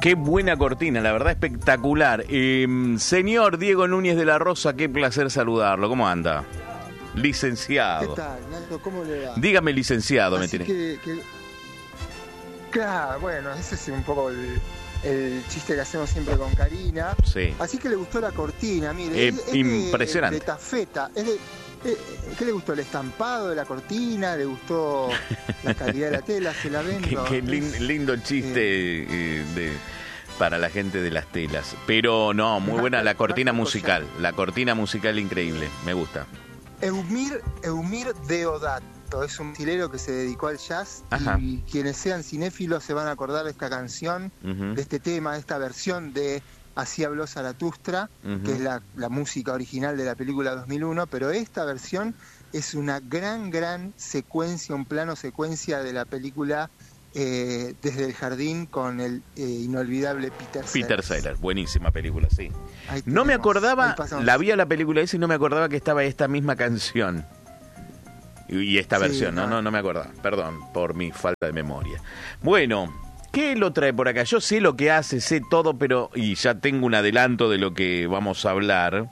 Qué buena cortina, la verdad espectacular. Señor Diego Núñez de la Rosa, qué placer saludarlo. ¿Cómo anda? Licenciado. ¿Qué tal, Nando? ¿Cómo le va? Dígame licenciado, Así me tiene. Claro, bueno, ese es un poco el chiste que hacemos siempre con Karina. Sí. Así que le gustó la cortina, mire. Es impresionante. De tafeta. ¿Qué le gustó? ¿El estampado de la cortina? ¿Le gustó la calidad de la tela? ¿Se la vendo? Qué lindo chiste para la gente de las telas. Pero no, muy buena la cortina musical. La cortina musical increíble, me gusta. Eumir Deodato es un brasilero que se dedicó al jazz. Ajá. Y quienes sean cinéfilos se van a acordar de esta canción, de este tema, de esta versión de Así habló Zaratustra, que es la música original de la película 2001, pero esta versión es una gran secuencia, un plano secuencia de la película Desde el jardín con el inolvidable Peter Sellers. Peter Sellers, buenísima película, sí. No me acordaba, la vi a la película esa y no me acordaba que estaba esta misma canción. Y esta versión, no me acordaba. Perdón por mi falta de memoria. Bueno, ¿qué lo trae por acá? Yo sé lo que hace, sé todo, pero... Y ya tengo un adelanto de lo que vamos a hablar.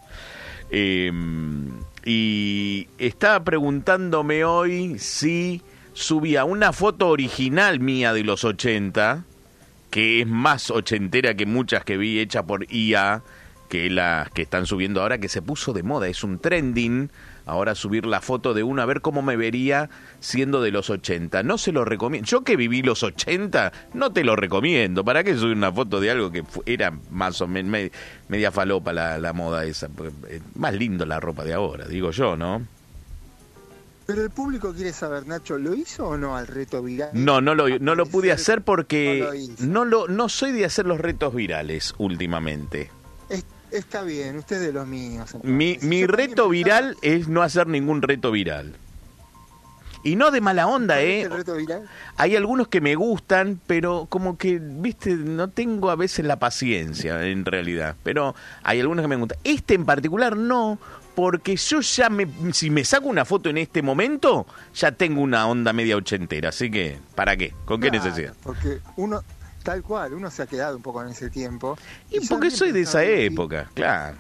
Y estaba preguntándome hoy si subía una foto original mía de los 80, que es más ochentera que muchas que vi hecha por IA, que las que están subiendo ahora, que se puso de moda, es un trending, ahora subir la foto de uno, a ver cómo me vería siendo de los 80. No se lo recomiendo. Yo que viví los 80, no te lo recomiendo. ¿Para qué subir una foto de algo que era más o menos media falopa la moda esa? Es más lindo la ropa de ahora, digo yo, ¿no? Pero el público quiere saber, Nacho, ¿lo hizo o no al reto viral? No lo pude hacer porque no soy de hacer los retos virales últimamente. Está bien, usted es de los míos. Mi reto viral es no hacer ningún reto viral. Y no de mala onda, ¿El reto viral? Hay algunos que me gustan, pero como que, viste, no tengo a veces la paciencia, en realidad. Pero hay algunos que me gustan. Este en particular no, porque yo ya si me saco una foto en este momento, ya tengo una onda media ochentera. Así que, ¿para qué? ¿Con qué necesidad? Porque uno... Tal cual, uno se ha quedado un poco en ese tiempo. Y porque soy de esa época, claro.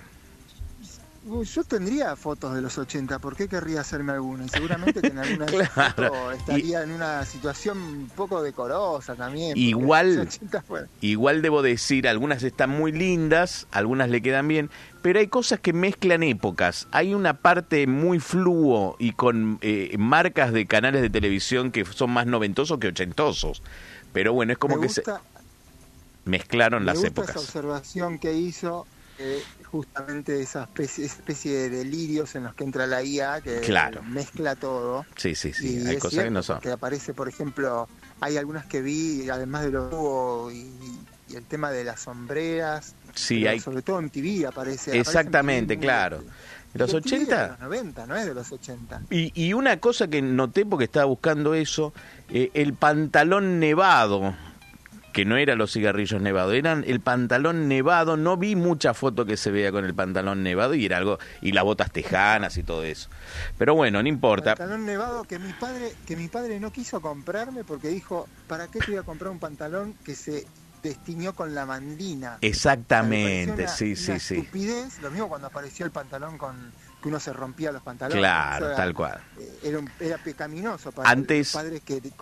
Yo tendría fotos de los 80, ¿por qué querría hacerme alguna? Y seguramente que en alguna foto estaría en una situación un poco decorosa también. Igual debo decir, algunas están muy lindas, algunas le quedan bien, pero hay cosas que mezclan épocas. Hay una parte muy fluo y con marcas de canales de televisión que son más noventosos que ochentosos. Pero bueno, es como que se mezclaron las épocas. Esa observación que hizo, justamente esa especie de delirios en los que entra la IA, que mezcla todo. Sí, hay cosas que no son. Que aparece, por ejemplo, hay algunas que vi, además de los dúos y el tema de las sombreras. Sí, sobre todo en TV aparece. Exactamente, claro. Los 80. De los 90, no es de los 80. Y una cosa que noté porque estaba buscando eso, el pantalón nevado, que no eran los cigarrillos nevados, eran el pantalón nevado. No vi mucha foto que se vea con el pantalón nevado y era algo, y las botas tejanas y todo eso. Pero bueno, no importa. Pantalón nevado que mi padre no quiso comprarme porque dijo, ¿para qué te voy a comprar un pantalón que se destiñó con la mandina? Exactamente, una sí. Estupidez, lo mismo cuando apareció el pantalón que uno se rompía los pantalones. Claro, tal cual. Era pecaminoso para antes, los padres que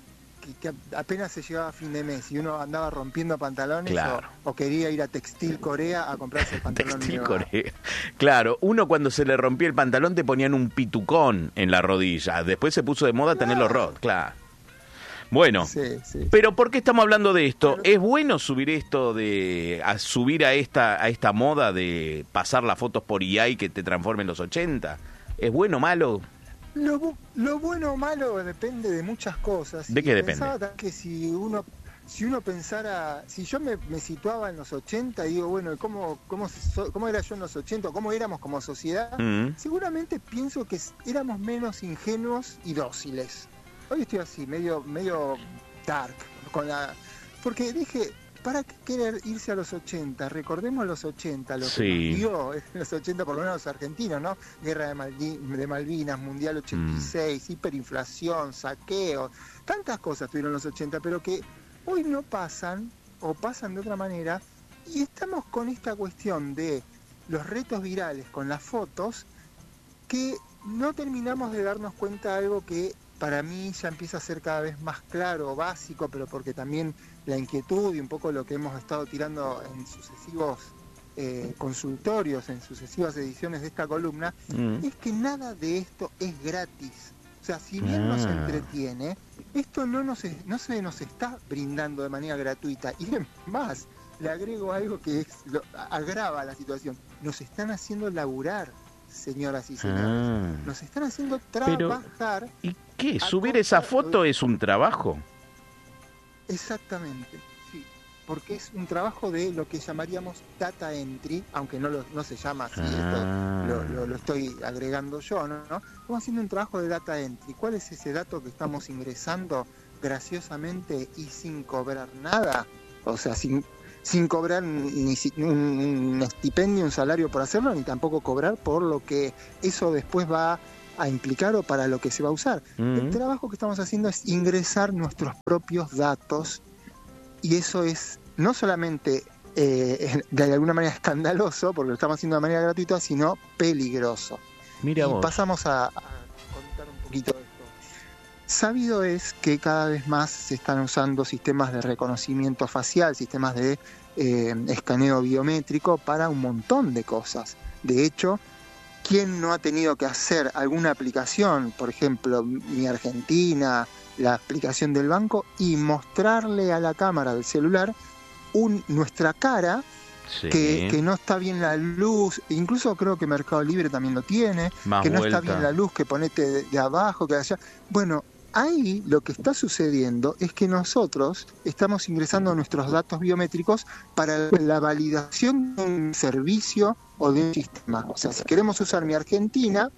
apenas se llegaba a fin de mes y uno andaba rompiendo pantalones, claro, o quería ir a Textil Corea a comprarse el pantalón. Textil Corea. Claro, uno cuando se le rompía el pantalón te ponían un pitucón en la rodilla. Después se puso de moda tenerlo roto, claro. Bueno, sí. Pero ¿por qué estamos hablando de esto? ¿Es bueno subir esto subir a esta moda de pasar las fotos por IA y que te transformen los 80? ¿Es bueno o malo? Lo bueno o malo depende de muchas cosas. ¿De qué depende? Pensaba que si uno pensara, si yo me situaba en los 80 y digo, bueno, ¿cómo era yo en los 80? ¿Cómo éramos como sociedad? Seguramente pienso que éramos menos ingenuos y dóciles. Hoy estoy así, medio dark, porque dije, ¿para qué querer irse a los 80? Recordemos los 80, lo que nos dio en los 80, por lo menos los argentinos, ¿no? Guerra de Malvinas, Mundial 86, hiperinflación, saqueos, tantas cosas tuvieron los 80, pero que hoy no pasan o pasan de otra manera, y estamos con esta cuestión de los retos virales con las fotos, que no terminamos de darnos cuenta de algo que para mí ya empieza a ser cada vez más claro, básico, pero porque también la inquietud y un poco lo que hemos estado tirando en sucesivos consultorios, en sucesivas ediciones de esta columna, es que nada de esto es gratis. O sea, si bien nos entretiene, esto no se nos está brindando de manera gratuita. Y más, le agrego algo que agrava la situación. Nos están haciendo laburar, señoras y señores. Nos están haciendo trabajar. Pero, ¿y qué? ¿Subir esa foto es un trabajo? Exactamente, sí. Porque es un trabajo de lo que llamaríamos data entry, aunque no se llama así, esto lo estoy agregando yo, ¿no? Estamos haciendo un trabajo de data entry. ¿Cuál es ese dato que estamos ingresando graciosamente y sin cobrar nada? O sea, sin cobrar ni un estipendio, un salario por hacerlo, ni tampoco cobrar por lo que eso después va a implicar o para lo que se va a usar. El trabajo que estamos haciendo es ingresar nuestros propios datos, y eso es no solamente de alguna manera escandaloso, porque lo estamos haciendo de manera gratuita, sino peligroso. Mira vos. Pasamos a contar un poquito de esto. Sabido es que cada vez más se están usando sistemas de reconocimiento facial, sistemas de escaneo biométrico para un montón de cosas. De hecho, ¿quién no ha tenido que hacer alguna aplicación, por ejemplo, Mi Argentina, la aplicación del banco, y mostrarle a la cámara del celular nuestra cara, sí, que no está bien la luz? Incluso creo que Mercado Libre también lo tiene, más que no vuelta. está bien la luz, que ponete de abajo, que de allá. Bueno, ahí lo que está sucediendo es que nosotros estamos ingresando nuestros datos biométricos para la validación de un servicio o de un sistema. O sea, si queremos usar Mi Argentina,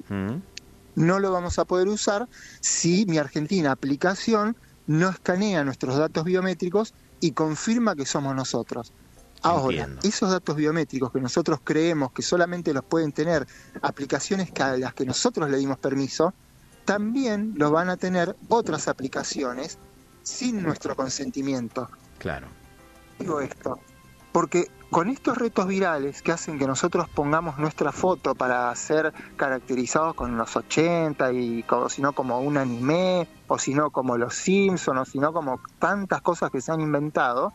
no lo vamos a poder usar si Mi Argentina aplicación no escanea nuestros datos biométricos y confirma que somos nosotros. Ahora, Entiendo. esos datos biométricos que nosotros creemos que solamente los pueden tener aplicaciones a las que nosotros le dimos permiso, también lo van a tener otras aplicaciones sin nuestro consentimiento. Claro. Digo esto porque con estos retos virales que hacen que nosotros pongamos nuestra foto para ser caracterizados con los 80 y si no como un anime, o si no como los Simpsons, o si no como tantas cosas que se han inventado,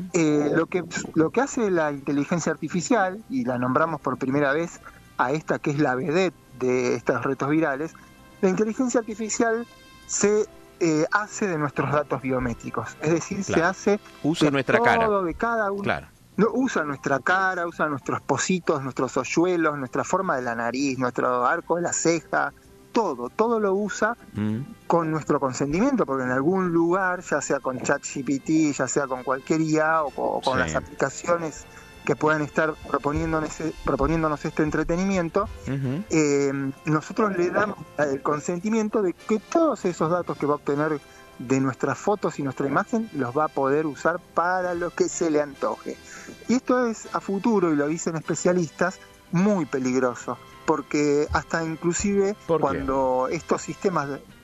lo que hace la inteligencia artificial, y la nombramos por primera vez a esta que es la vedette de estos retos virales, la inteligencia artificial se hace de nuestros datos biométricos, es decir, claro, se hace usa de nuestra todo, cara, de cada uno. Claro. No, usa nuestra cara, usa nuestros pocitos, nuestros hoyuelos, nuestra forma de la nariz, nuestro arco de la ceja, todo lo usa con nuestro consentimiento, porque en algún lugar, ya sea con ChatGPT, ya sea con cualquier IA o con las aplicaciones que puedan estar proponiéndonos este entretenimiento, nosotros le damos el consentimiento de que todos esos datos que va a obtener de nuestras fotos y nuestra imagen los va a poder usar para lo que se le antoje. Y esto es a futuro, y lo dicen especialistas, muy peligroso, porque hasta inclusive cuando estos sistemas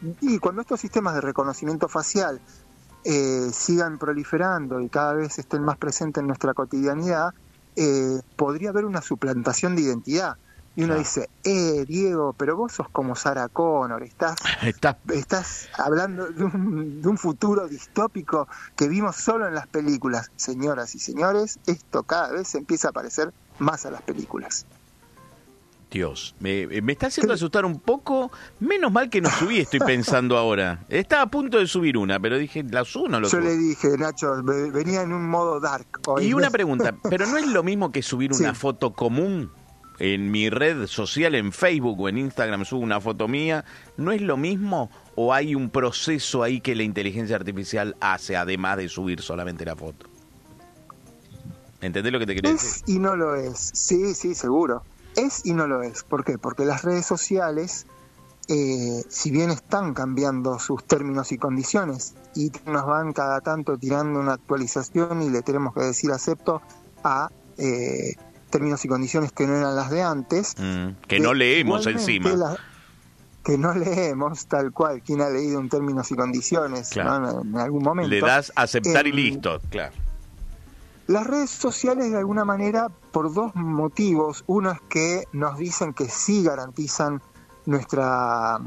de reconocimiento facial sigan proliferando y cada vez estén más presentes en nuestra cotidianidad, podría haber una suplantación de identidad. Y uno dice, Diego, pero vos sos como Sarah Connor, estás hablando de un futuro distópico que vimos solo en las películas. Señoras y señores, esto cada vez se empieza a parecer más a las películas. Dios, me está haciendo asustar un poco. Menos mal que no subí, estoy pensando ahora. Estaba a punto de subir una, pero dije, la subo, no lo subo. Yo le dije, Nacho, venía en un modo dark hoy. Y una pregunta, ¿pero no es lo mismo que subir una foto común? En mi red social, en Facebook o en Instagram, subo una foto mía, ¿no es lo mismo o hay un proceso ahí que la inteligencia artificial hace además de subir solamente la foto? ¿Entendés lo que te quería decir? Es y no lo es, sí, seguro. Es y no lo es. ¿Por qué? Porque las redes sociales, si bien están cambiando sus términos y condiciones y nos van cada tanto tirando una actualización y le tenemos que decir acepto a términos y condiciones que no eran las de antes, que no leemos encima, que no leemos tal cual. ¿Quién ha leído un términos y condiciones? Claro. ¿No? En algún momento le das aceptar y listo, claro. Las redes sociales, de alguna manera, por dos motivos. Uno es que nos dicen que sí garantizan nuestra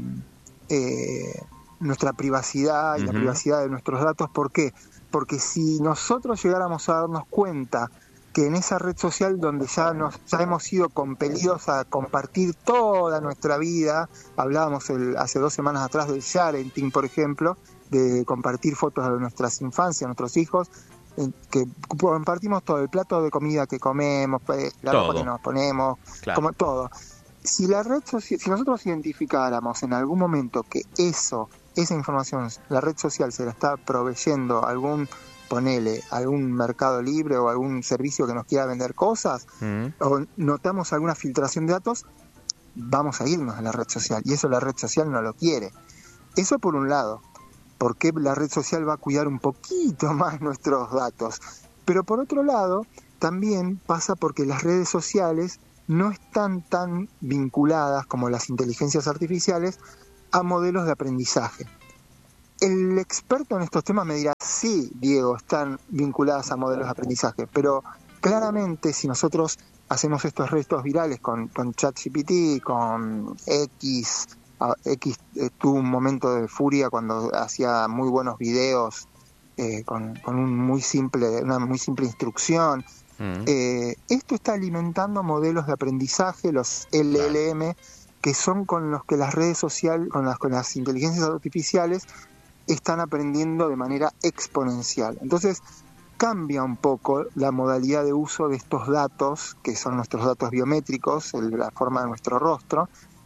privacidad y la privacidad de nuestros datos. ¿Por qué? Porque si nosotros llegáramos a darnos cuenta que en esa red social donde ya hemos sido compelidos a compartir toda nuestra vida, hablábamos hace 2 semanas atrás del sharing, por ejemplo, de compartir fotos de nuestras infancias, nuestros hijos, que compartimos todo, el plato de comida que comemos, la ropa que nos ponemos, claro, como todo. Si nosotros identificáramos en algún momento que esa información, la red social se la está proveyendo algún Mercado Libre o algún servicio que nos quiera vender cosas, o notamos alguna filtración de datos, vamos a irnos a la red social, y eso la red social no lo quiere. Eso por un lado, porque la red social va a cuidar un poquito más nuestros datos. Pero por otro lado, también pasa porque las redes sociales no están tan vinculadas como las inteligencias artificiales a modelos de aprendizaje. El experto en estos temas me dirá, sí, Diego, están vinculadas a modelos de aprendizaje, pero claramente si nosotros hacemos estos retos virales con ChatGPT, con X tuvo un momento de furia cuando hacía muy buenos videos con una muy simple instrucción. Esto está alimentando modelos de aprendizaje, los LLM, que son con los que las redes sociales, con las inteligencias artificiales están aprendiendo de manera exponencial. Entonces cambia un poco la modalidad de uso de estos datos, que son nuestros datos biométricos, la forma de nuestro rostro,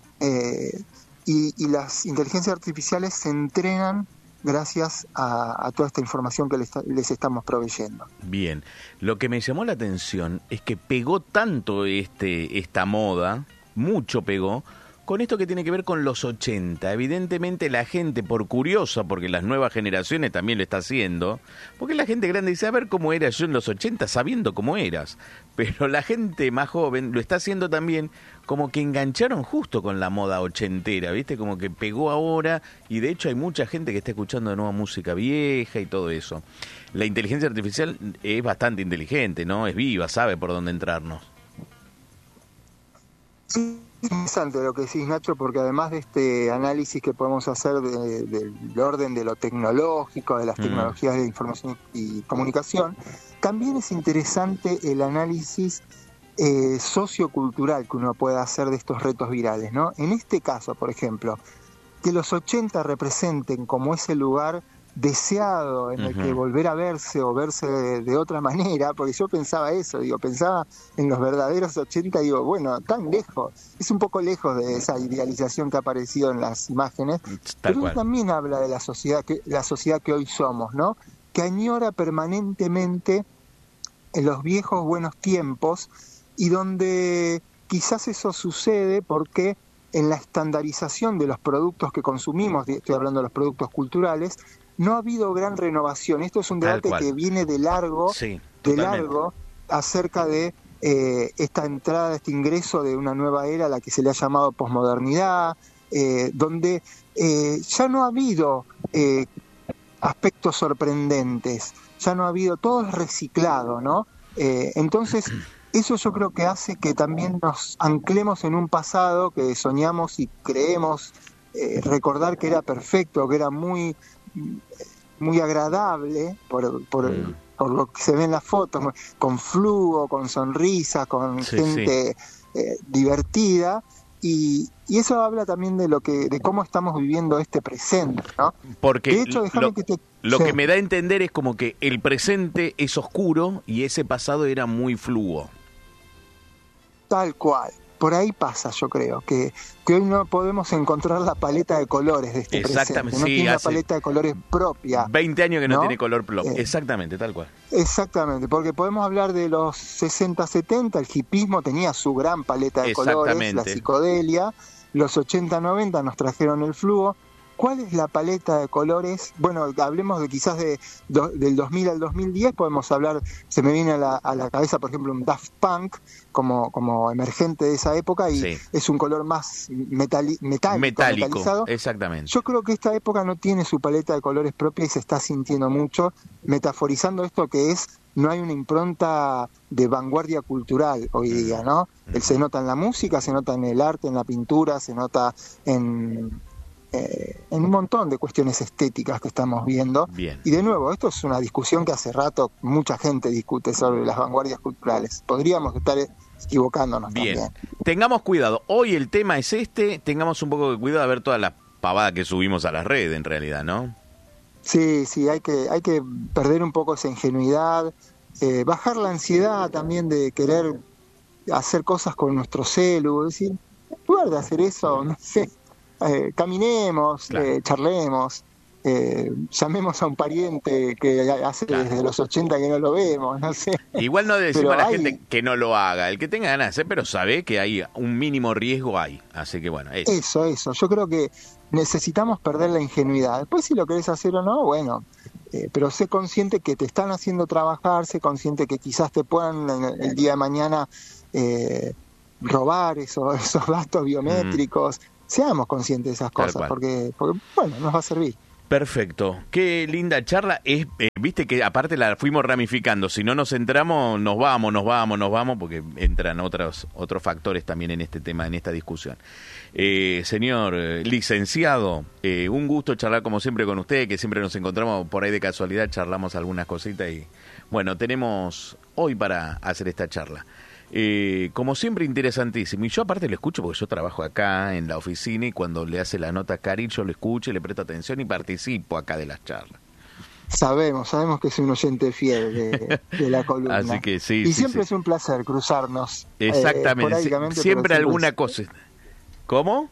y las inteligencias artificiales se entrenan gracias a toda esta información que les estamos proveyendo. Bien, lo que me llamó la atención es que pegó tanto esta moda, mucho pegó, con esto que tiene que ver con los 80. Evidentemente la gente, por curiosa, porque las nuevas generaciones también lo está haciendo, porque la gente grande dice, a ver cómo era yo en los 80 sabiendo cómo eras. Pero la gente más joven lo está haciendo también, como que engancharon justo con la moda ochentera, ¿viste? Como que pegó ahora, y de hecho hay mucha gente que está escuchando de nueva música vieja y todo eso. La inteligencia artificial es bastante inteligente, ¿no? Es viva, sabe por dónde entrarnos. Sí. Es interesante lo que decís, Nacho, porque además de este análisis que podemos hacer del orden de lo tecnológico, de las tecnologías de información y comunicación, también es interesante el análisis sociocultural que uno puede hacer de estos retos virales, ¿no? En este caso, por ejemplo, que los 80 representen como ese lugar deseado en el que volver a verse o verse de otra manera, porque yo pensaba eso, pensaba en los verdaderos 80 y digo, bueno, tan lejos, es un poco lejos de esa idealización que ha aparecido en las imágenes, pero eso también habla de la sociedad que hoy somos, ¿no? Que añora permanentemente en los viejos buenos tiempos, y donde quizás eso sucede porque en la estandarización de los productos que consumimos, estoy hablando de los productos culturales, no ha habido gran renovación. Esto es un debate que viene de largo, acerca de esta entrada, este ingreso de una nueva era a la que se le ha llamado posmodernidad, donde ya no ha habido aspectos sorprendentes, ya no ha habido, todo es reciclado, ¿no? Entonces, eso yo creo que hace que también nos anclemos en un pasado que soñamos y creemos recordar que era perfecto, que era muy agradable por lo que se ve en las fotos, con flujo, con sonrisas, con gente divertida, y eso habla también de cómo estamos viviendo este presente, ¿no? Porque de hecho, lo que me da a entender es como que el presente es oscuro y ese pasado era muy fluo. Tal cual. Por ahí pasa, yo creo, que hoy no podemos encontrar la paleta de colores de este presente. No tiene una paleta de colores propia. 20 años que no tiene color propio. Exactamente, tal cual. Exactamente, porque podemos hablar de los 60, 70, el hipismo tenía su gran paleta de colores, la psicodelia, los 80, 90 nos trajeron el flujo, ¿cuál es la paleta de colores? Bueno, hablemos de quizás del 2000 al 2010, podemos hablar, se me viene a la cabeza, por ejemplo, un Daft Punk como emergente de esa época, y es un color más metálico, metalizado. Exactamente. Yo creo que esta época no tiene su paleta de colores propia y se está sintiendo mucho, metaforizando esto que es, no hay una impronta de vanguardia cultural hoy día, ¿no? Se nota en la música, se nota en el arte, en la pintura, se nota en un montón de cuestiones estéticas que estamos viendo. Bien. Y de nuevo, esto es una discusión que hace rato mucha gente discute sobre las vanguardias culturales. Podríamos estar equivocándonos. Bien. También. Tengamos cuidado. Hoy el tema es tengamos un poco de cuidado a ver todas las pavadas que subimos a las redes, en realidad, ¿no? Sí, hay que perder un poco esa ingenuidad, bajar la ansiedad también de querer hacer cosas con nuestro celu, es decir, en lugar de hacer eso, no sé, caminemos, claro. Charlemos, llamemos a un pariente que hace desde los 80 que no lo vemos, no sé. Igual no decimos a la gente que no lo haga, el que tenga ganas de hacer, pero sabe que hay un mínimo riesgo ahí, así que bueno. Eso, yo creo que necesitamos perder la ingenuidad, después si lo querés hacer o no, bueno, pero sé consciente que te están haciendo trabajar, sé consciente que quizás te puedan el día de mañana robar esos datos biométricos. Seamos conscientes de esas cosas, porque bueno, nos va a servir. Perfecto, qué linda charla. Viste que aparte la fuimos ramificando, si no nos centramos nos vamos, porque entran otros factores también en este tema, en esta discusión. Señor licenciado, un gusto charlar como siempre con usted, que siempre nos encontramos por ahí de casualidad, charlamos algunas cositas y bueno, tenemos hoy para hacer esta charla. Como siempre, interesantísimo. Y yo aparte lo escucho porque yo trabajo acá en la oficina y cuando le hace la nota a Cari, yo lo escucho, le presto atención y participo acá de las charlas. Sabemos que es un oyente fiel de la columna. Así que sí. Y siempre es un placer cruzarnos. Exactamente. Siempre alguna cosa. ¿Cómo?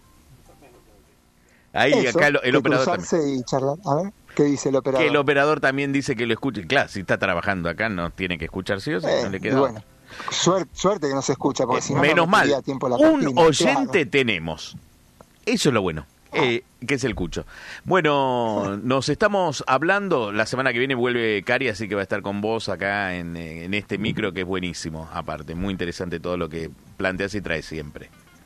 Ahí, eso, acá el operador también. Y charlar. A ver, ¿qué dice el operador? Que el operador también dice que lo escuche. Claro, si está trabajando acá no tiene que escuchar sí o sí, no le queda. Bueno. Suerte que no se escucha, porque si no, menos mal, tiempo la un cortina, oyente claro. Tenemos. Eso es lo bueno, que es el Cucho. Bueno, nos estamos hablando, la semana que viene vuelve Cari, así que va a estar con vos acá en este micro, que es buenísimo, aparte, muy interesante todo lo que planteas y traes siempre.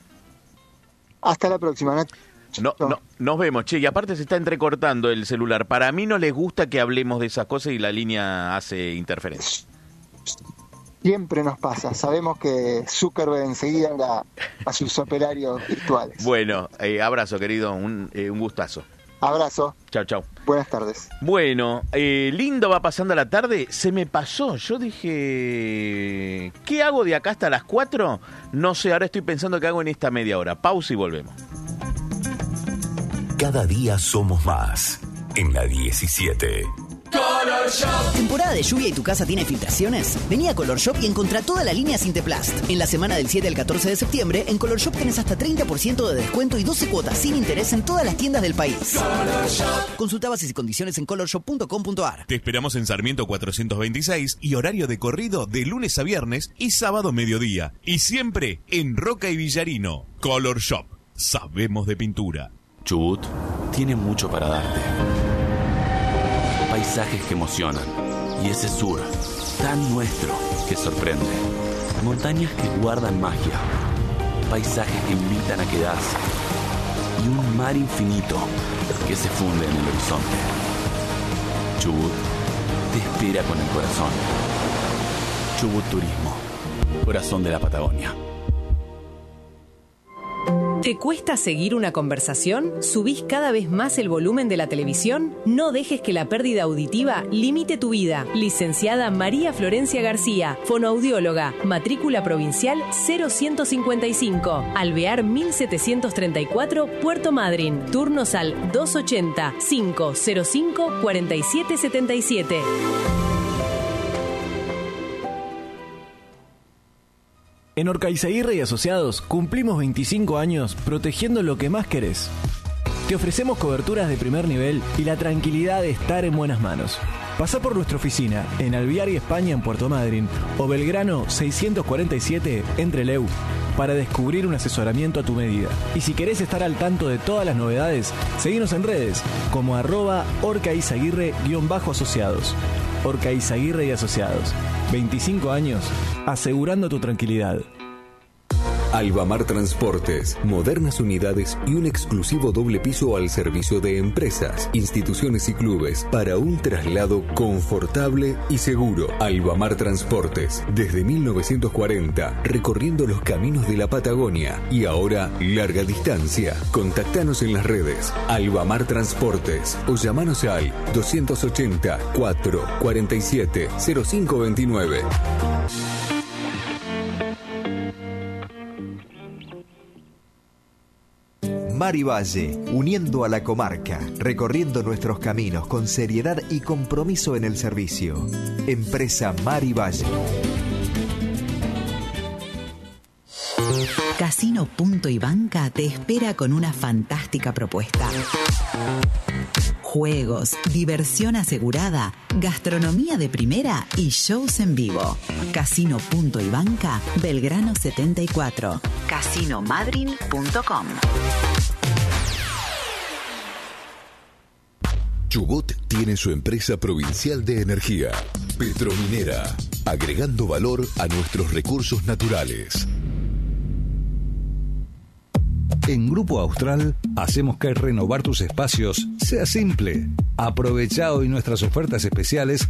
Hasta la próxima, Nacho. Nos vemos, che, y aparte se está entrecortando el celular. Para mí no les gusta que hablemos de esas cosas y la línea hace interferencia. Siempre nos pasa, sabemos que Zuckerberg enseguida a sus operarios virtuales. Bueno, abrazo querido, un gustazo. Abrazo. Chau. Buenas tardes. Bueno, lindo va pasando la tarde, se me pasó, yo dije, ¿qué hago de acá hasta las 4? No sé, ahora estoy pensando qué hago en esta media hora, pausa y volvemos. Cada día somos más, en la 17. Color Shop. ¿Temporada de lluvia y tu casa tiene filtraciones? Vení a Color Shop y encontrá toda la línea Sinteplast. En la semana del 7 al 14 de septiembre, en Color Shop tenés hasta 30% de descuento y 12 cuotas sin interés en todas las tiendas del país. Color Shop. Consulta bases y condiciones en colorshop.com.ar. Te esperamos en Sarmiento 426 y horario de corrido de lunes a viernes y sábado mediodía. Y siempre en Roca y Villarino. Color Shop. Sabemos de pintura. Chubut tiene mucho para darte. Paisajes que emocionan y ese sur tan nuestro que sorprende. Montañas que guardan magia, paisajes que invitan a quedarse y un mar infinito que se funde en el horizonte. Chubut te espera con el corazón. Chubut Turismo, corazón de la Patagonia. ¿Te cuesta seguir una conversación? ¿Subís cada vez más el volumen de la televisión? No dejes que la pérdida auditiva limite tu vida. Licenciada María Florencia García, fonoaudióloga, matrícula provincial 0155, Alvear 1734, Puerto Madryn. Turnos al 280-505-4777. En Orcaizaguirre y Asociados cumplimos 25 años protegiendo lo que más querés. Te ofrecemos coberturas de primer nivel y la tranquilidad de estar en buenas manos. Pasá por nuestra oficina en Alvear y España en Puerto Madryn o Belgrano 647 en Trelew. para descubrir un asesoramiento a tu medida. Y si querés estar al tanto de todas las novedades, seguinos en redes como @orcaizaguirre_asociados. Orca Izaguirre y Asociados. 25 años asegurando tu tranquilidad. Albamar Transportes, modernas unidades y un exclusivo doble piso al servicio de empresas, instituciones y clubes para un traslado confortable y seguro. Albamar Transportes, desde 1940, recorriendo los caminos de la Patagonia y ahora larga distancia. Contactanos en las redes Albamar Transportes o llamanos al 280 447 0529. Mari Valle, uniendo a la comarca, recorriendo nuestros caminos con seriedad y compromiso en el servicio. Empresa Mari Valle. Casino Punto y Banca te espera con una fantástica propuesta. Juegos, diversión asegurada, gastronomía de primera y shows en vivo. Casino Punto y Banca, Belgrano 74. Casinomadrin.com. Chubut tiene su empresa provincial de energía, Petrominera, agregando valor a nuestros recursos naturales. En Grupo Austral hacemos que renovar tus espacios sea simple. Aprovecha hoy nuestras ofertas especiales